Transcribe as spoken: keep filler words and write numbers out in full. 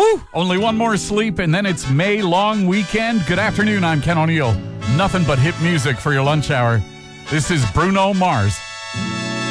Woo! Only one more sleep, and then it's May long weekend. Good afternoon, I'm Ken O'Neill. Nothing but hit music for your lunch hour. This is Bruno Mars.